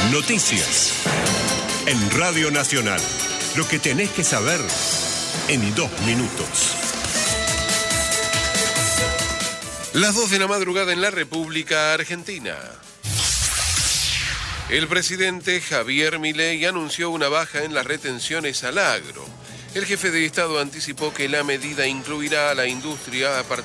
Noticias. En Radio Nacional. Lo que tenés que saber en 2 minutos. Las 2 de la madrugada en la República Argentina. El presidente Javier Milei anunció una baja en las retenciones al agro. El jefe de Estado anticipó que la medida incluirá a la industria a partir